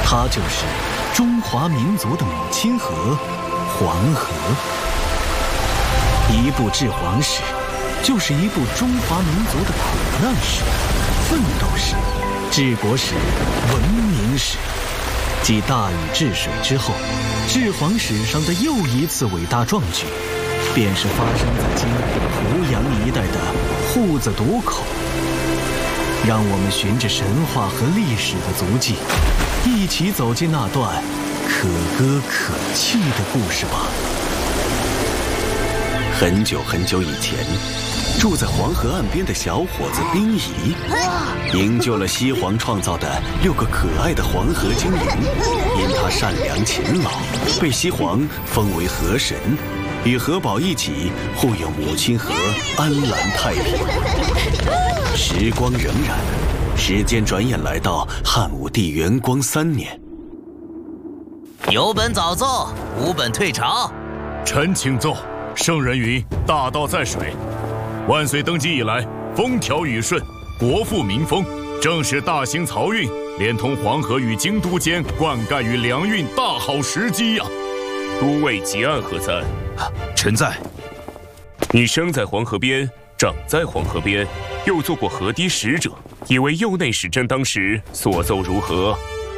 它就是中华民族的母亲河——黄河。一部治黄史，就是一部中华民族的苦难史、奋斗史、治国史、文明史。继大禹治水之后，治黄史上的又一次伟大壮举，便是发生在今湖阳一带的瓠子渡口。让我们循着神话和历史的足迹，一起走进那段可歌可泣的故事吧。很久很久以前，住在黄河岸边的小伙子冰仪，营救了西皇创造的6个可爱的黄河精灵。因他善良勤劳，被西皇封为河神，与河宝一起护佑母亲河安澜太平。时光荏苒，时间转眼来到汉武帝元光3年。 有本早奏，无本退朝。 臣请奏。圣人云：“大道在水。”万岁登基以来，风调雨顺，国富民丰，正是大兴漕运，连通黄河与京都间灌溉与粮运大好时机呀！ 都尉吉安何在？ 臣在。 你生在黄河边，长在黄河边，又做过河堤使者，以为右内史正当时，所奏如何？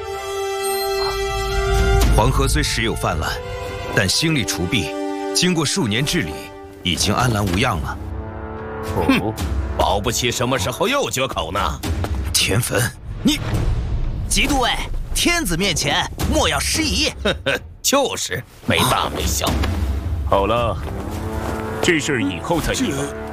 黄河虽时有泛滥，但兴利除弊，经过数年治理，已经安然无恙了。 保不齐什么时候又决口呢？ 田汾，你， 吉都尉，天子面前莫要失仪。 就是没大没小。 好了，这事儿以后再议吧。